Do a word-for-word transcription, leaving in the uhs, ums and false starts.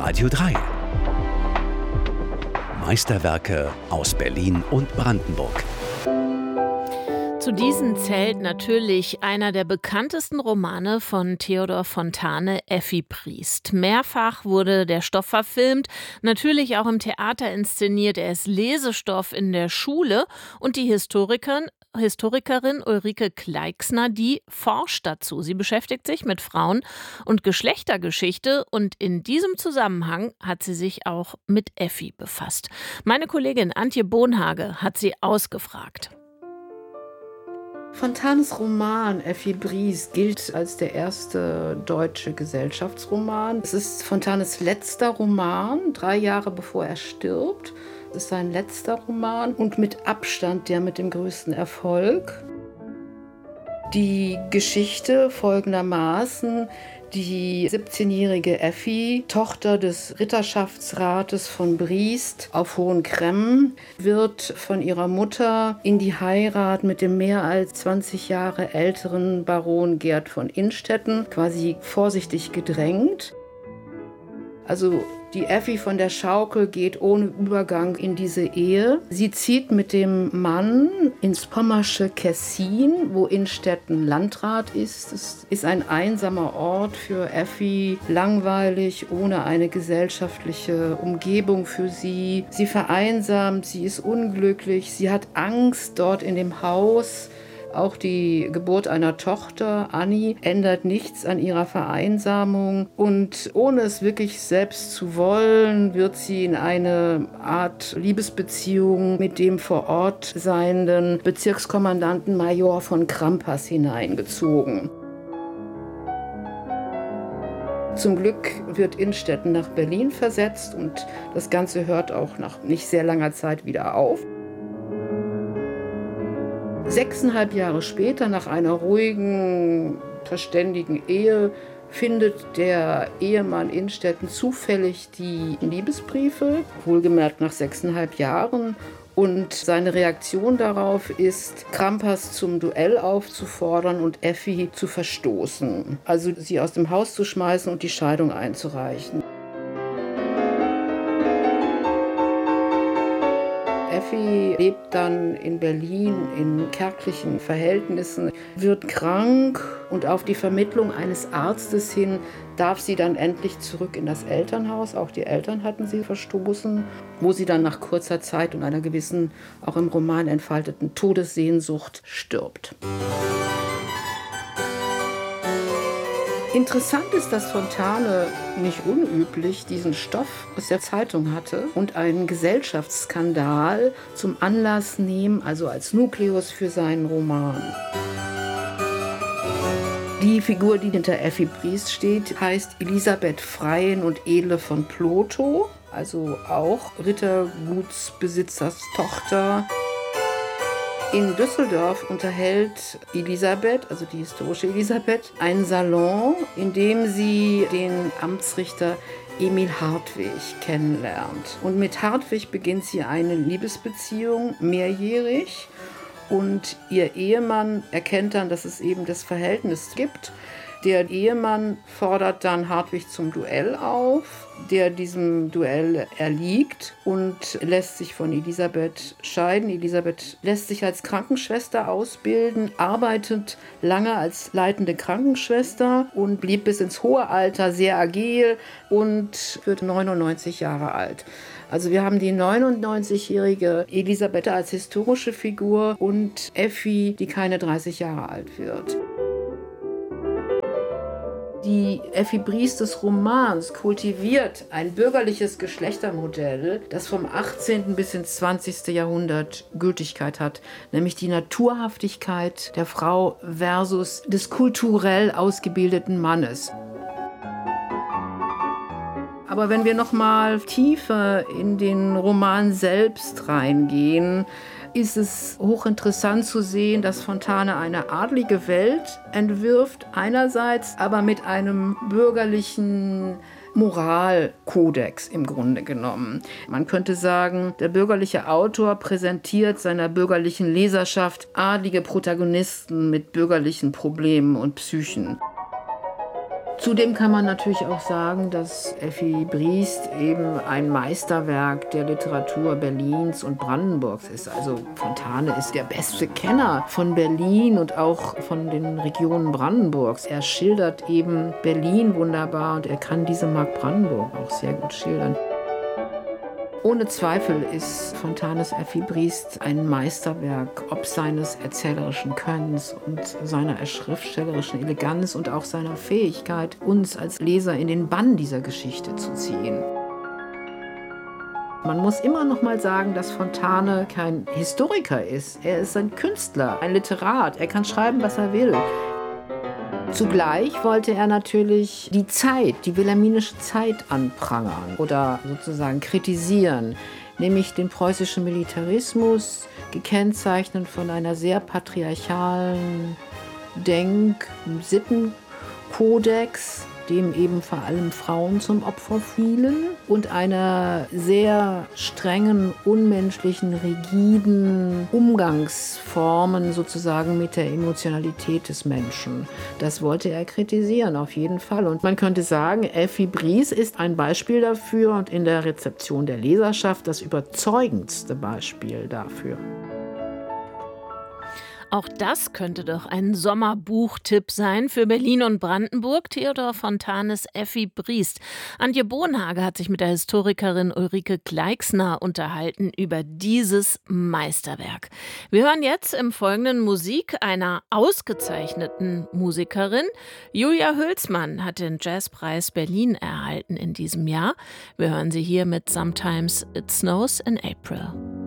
Radio drei. Meisterwerke aus Berlin und Brandenburg. Zu diesen zählt natürlich einer der bekanntesten Romane von Theodor Fontane, Effi Briest. Mehrfach wurde der Stoff verfilmt, natürlich auch im Theater inszeniert. Er ist Lesestoff in der Schule und die Historikerin Historikerin Ulrike Kleixner, die forscht dazu. Sie beschäftigt sich mit Frauen- und Geschlechtergeschichte und in diesem Zusammenhang hat sie sich auch mit Effi befasst. Meine Kollegin Antje Bohnhage hat sie ausgefragt. Fontanes Roman Effi Briest gilt als der erste deutsche Gesellschaftsroman. Es ist Fontanes letzter Roman, drei Jahre bevor er stirbt. Es ist sein letzter Roman und mit Abstand der mit dem größten Erfolg. Die Geschichte folgendermaßen: Die siebzehnjährige Effi, Tochter des Ritterschaftsrates von Briest auf Hohen Cremmen, wird von ihrer Mutter in die Heirat mit dem mehr als zwanzig Jahre älteren Baron Gerd von Innstetten quasi vorsichtig gedrängt. Also die Effi von der Schaukel geht ohne Übergang in diese Ehe. Sie zieht mit dem Mann ins pommersche Kessin, wo Innstetten Landrat ist. Es ist ein einsamer Ort für Effi, langweilig, ohne eine gesellschaftliche Umgebung für sie. Sie vereinsamt, sie ist unglücklich, sie hat Angst dort in dem Haus. Auch die Geburt einer Tochter, Annie, ändert nichts an ihrer Vereinsamung. Und ohne es wirklich selbst zu wollen, wird sie in eine Art Liebesbeziehung mit dem vor Ort seienden Bezirkskommandanten Major von Krampas hineingezogen. Zum Glück wird Innstetten nach Berlin versetzt und das Ganze hört auch nach nicht sehr langer Zeit wieder auf. Sechseinhalb Jahre später, nach einer ruhigen, verständigen Ehe, findet der Ehemann Innstetten zufällig die Liebesbriefe, wohlgemerkt nach sechseinhalb Jahren. Und seine Reaktion darauf ist, Krampas zum Duell aufzufordern und Effi zu verstoßen. Also sie aus dem Haus zu schmeißen und die Scheidung einzureichen. Effi lebt dann in Berlin in kärglichen Verhältnissen, wird krank und auf die Vermittlung eines Arztes hin darf sie dann endlich zurück in das Elternhaus. Auch die Eltern hatten sie verstoßen, wo sie dann nach kurzer Zeit und einer gewissen, auch im Roman entfalteten Todessehnsucht stirbt. Interessant ist, dass Fontane nicht unüblich diesen Stoff aus der Zeitung hatte und einen Gesellschaftsskandal zum Anlass nehmen, also als Nukleus für seinen Roman. Die Figur, die hinter Effi Briest steht, heißt Elisabeth Freien und Edle von Plotho, also auch Rittergutsbesitzers Tochter. In Düsseldorf unterhält Elisabeth, also die historische Elisabeth, einen Salon, in dem sie den Amtsrichter Emil Hartwig kennenlernt. Und mit Hartwig beginnt sie eine Liebesbeziehung, mehrjährig. Und ihr Ehemann erkennt dann, dass es eben das Verhältnis gibt. Der Ehemann fordert dann Hartwig zum Duell auf, der diesem Duell erliegt und lässt sich von Elisabeth scheiden. Elisabeth lässt sich als Krankenschwester ausbilden, arbeitet lange als leitende Krankenschwester und blieb bis ins hohe Alter sehr agil und wird neunundneunzig Jahre alt. Also wir haben die neunundneunzigjährige Elisabeth als historische Figur und Effi, die keine dreißig Jahre alt wird. Die Effi Briest des Romans kultiviert ein bürgerliches Geschlechtermodell, das vom achtzehnten bis ins zwanzigste Jahrhundert Gültigkeit hat, nämlich die Naturhaftigkeit der Frau versus des kulturell ausgebildeten Mannes. Aber wenn wir noch mal tiefer in den Roman selbst reingehen, ist es hochinteressant zu sehen, dass Fontane eine adlige Welt entwirft, einerseits, aber mit einem bürgerlichen Moralkodex im Grunde genommen. Man könnte sagen, der bürgerliche Autor präsentiert seiner bürgerlichen Leserschaft adlige Protagonisten mit bürgerlichen Problemen und Psychen. Zudem kann man natürlich auch sagen, dass Effi Briest eben ein Meisterwerk der Literatur Berlins und Brandenburgs ist. Also Fontane ist der beste Kenner von Berlin und auch von den Regionen Brandenburgs. Er schildert eben Berlin wunderbar und er kann diese Mark Brandenburg auch sehr gut schildern. Ohne Zweifel ist Fontanes Effi Briest ein Meisterwerk, ob seines erzählerischen Könnens und seiner schriftstellerischen Eleganz und auch seiner Fähigkeit, uns als Leser in den Bann dieser Geschichte zu ziehen. Man muss immer noch mal sagen, dass Fontane kein Historiker ist. Er ist ein Künstler, ein Literat. Er kann schreiben, was er will. Zugleich wollte er natürlich die Zeit, die wilhelminische Zeit anprangern oder sozusagen kritisieren, nämlich den preußischen Militarismus, gekennzeichnet von einer sehr patriarchalen Denk- und Sittenkodex, dem eben vor allem Frauen zum Opfer fielen, und einer sehr strengen, unmenschlichen, rigiden Umgangsformen sozusagen mit der Emotionalität des Menschen. Das wollte er kritisieren, auf jeden Fall. Und man könnte sagen, Effi Briest ist ein Beispiel dafür und in der Rezeption der Leserschaft das überzeugendste Beispiel dafür. Auch das könnte doch ein Sommerbuchtipp sein für Berlin und Brandenburg. Theodor Fontanes Effi Briest. Antje Bonhage hat sich mit der Historikerin Ulrike Gleixner unterhalten über dieses Meisterwerk. Wir hören jetzt im Folgenden Musik einer ausgezeichneten Musikerin. Julia Hülsmann hat den Jazzpreis Berlin erhalten in diesem Jahr. Wir hören sie hier mit Sometimes It Snows in April.